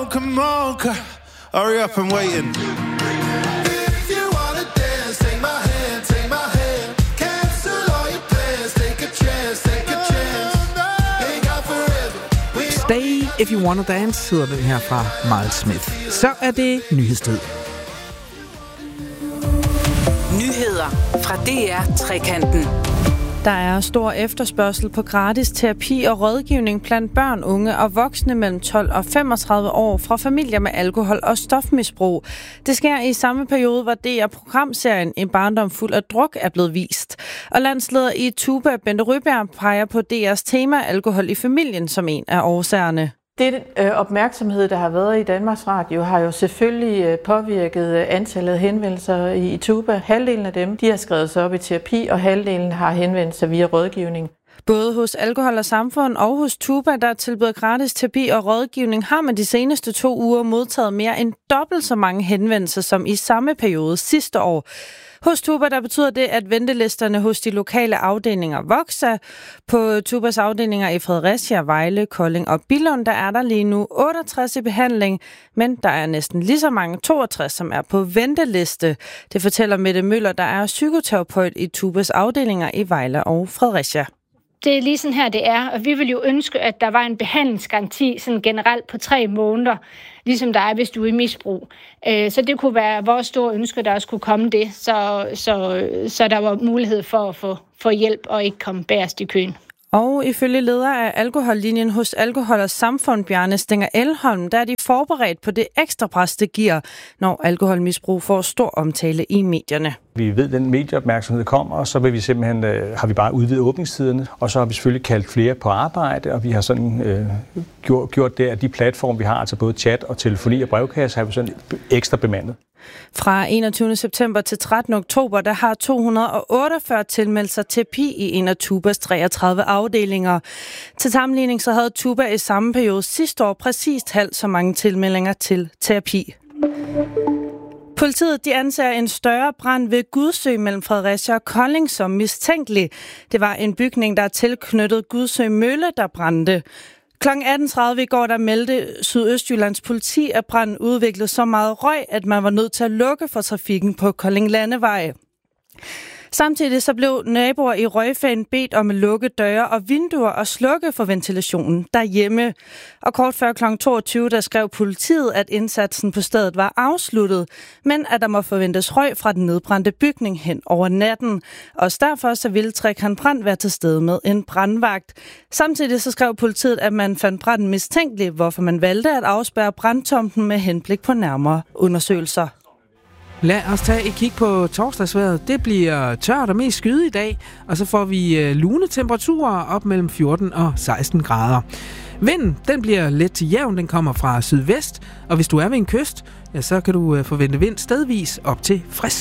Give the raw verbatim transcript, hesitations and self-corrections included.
Come on, hurry up and waiting. If you wanna dance, take my hand, take my hand. Cancel all your plans, take a chance, take a chance. Ain't got forever. Stay If You Wanna Dance hedder den her fra Miles Smith. Så er det nyhedstid. Nyheder fra D R Trekanten. Der er stor efterspørgsel på gratis terapi og rådgivning blandt børn, unge og voksne mellem tolv og femogtredive år fra familier med alkohol- og stofmisbrug. Det sker i samme periode, hvor D R-programserien En barndom fuld af druk er blevet vist. Og landsleder i Tuba, Bente Ryberg, peger på D R's tema alkohol i familien som en af årsagerne. Det øh, opmærksomhed, der har været i Danmarks Radio, har jo selvfølgelig øh, påvirket øh, antallet af henvendelser i, i Tuba. Halvdelen af dem, de har skrevet sig op i terapi, og halvdelen har henvendt sig via rådgivning. Både hos Alkohol og Samfund og hos Tuba, der tilbyder gratis terapi og rådgivning, har man de seneste to uger modtaget mere end dobbelt så mange henvendelser som i samme periode sidste år. Hos Tuba, der betyder det, at ventelisterne hos de lokale afdelinger vokser. På Tubas afdelinger i Fredericia, Vejle, Kolding og Billund, der er der lige nu otteogtres i behandling, men der er næsten lige så mange toogtres, som er på venteliste. Det fortæller Mette Møller, der er psykoterapeut i Tubas afdelinger i Vejle og Fredericia. Det er lige sådan her, det er, og vi vil jo ønske, at der var en behandlingsgaranti sådan generelt på tre måneder, ligesom der er, hvis du er i misbrug. Så det kunne være vores store ønske, der også kunne komme det, så, så, så der var mulighed for at få, få hjælp og ikke komme bagerst i køen. Og ifølge leder af alkohollinjen hos Alkohol og Samfund, Bjarne Stenger Elholm, der er de forberedt på det ekstra pres, det giver, når alkoholmisbrug får stor omtale i medierne. Vi ved, at den medieopmærksomhed kommer, og så vil vi simpelthen, øh, har vi bare udvidet åbningstiderne, og så har vi selvfølgelig kaldt flere på arbejde, og vi har sådan øh, gjort, gjort det, at de platforme, vi har, altså både chat og telefoni og brevkasse, har vi sådan ekstra bemandet. Fra enogtyvende september til trettende oktober, der har to hundrede og otteogfyrre tilmeldt sig terapi i en af Tubas treogtredive afdelinger. Til sammenligning så havde Tuba i samme periode sidste år præcist halvt så mange tilmeldinger til terapi. Politiet de anser en større brand ved Gudsø mellem Fredericia og Kolding som mistænkelig. Det var en bygning, der er tilknyttet Gudsø Mølle, der brændte. klokken atten tredive i går, der meldte Sydøstjyllands politi, at branden udviklede så meget røg, at man var nødt til at lukke for trafikken på Kolding Landevej. Samtidig så blev naboer i Røgfagen bedt om at lukke døre og vinduer og slukke for ventilationen derhjemme. Og kort før klokken toogtyve, der skrev politiet, at indsatsen på stedet var afsluttet, men at der må forventes røg fra den nedbrændte bygning hen over natten. Også derfor så ville Trekant Brand være til stede med en brandvagt. Samtidig så skrev politiet, at man fandt branden mistænkelig, hvorfor man valgte at afspærre brandtomten med henblik på nærmere undersøgelser. Lad os tage et kig på torsdagsvejret. Det bliver tørt og mest skyet i dag, og så får vi lune temperaturer op mellem fjorten og seksten grader. Vinden, den bliver let til jævn, den kommer fra sydvest, og hvis du er ved en kyst, ja, så kan du forvente vind stedvis op til frisk.